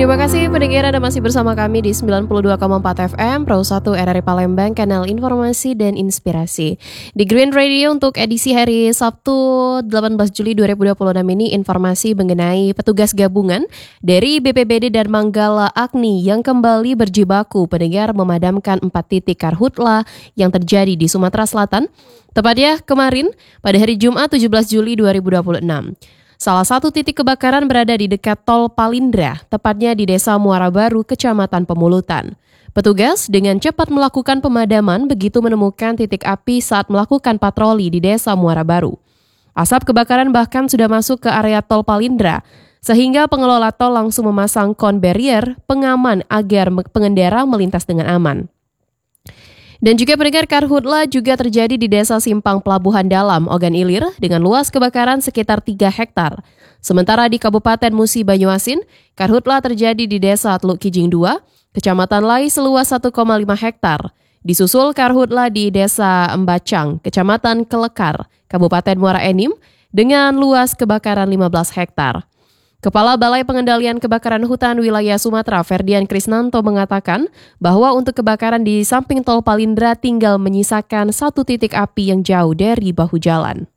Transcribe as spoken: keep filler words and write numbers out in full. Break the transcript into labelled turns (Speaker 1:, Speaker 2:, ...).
Speaker 1: Terima kasih pendengar Anda masih bersama kami di sembilan puluh dua koma empat F M, Pro satu R R I Palembang, kanal informasi dan inspirasi. Di Green Radio untuk edisi hari Sabtu delapan belas Juli dua ribu dua puluh enam ini informasi mengenai petugas gabungan dari B P B D dan Manggala Agni yang kembali berjibaku pendengar memadamkan empat titik karhutla yang terjadi di Sumatera Selatan. Tepatnya kemarin pada hari Jumat tujuh belas Juli dua ribu dua puluh enam. Salah satu titik kebakaran berada di dekat Tol Palindra, tepatnya di Desa Muara Baru, Kecamatan Pemulutan. Petugas dengan cepat melakukan pemadaman begitu menemukan titik api saat melakukan patroli di Desa Muara Baru. Asap kebakaran bahkan sudah masuk ke area Tol Palindra, sehingga pengelola tol langsung memasang kon barrier pengaman agar pengendara melintas dengan aman. Dan juga pendengar, karhutla juga terjadi di Desa Simpang Pelabuhan Dalam, Ogan Ilir, dengan luas kebakaran sekitar tiga hektar. Sementara di Kabupaten Musi Banyuasin, karhutla terjadi di Desa Teluk Kijing dua, Kecamatan Lai seluas satu koma lima hektar. Disusul karhutla di Desa Embacang, Kecamatan Kelekar, Kabupaten Muara Enim, dengan luas kebakaran lima belas hektar. Kepala Balai Pengendalian Kebakaran Hutan Wilayah Sumatera, Ferdian Krisnanto, mengatakan bahwa untuk kebakaran di samping Tol Palindra tinggal menyisakan satu titik api yang jauh dari bahu jalan.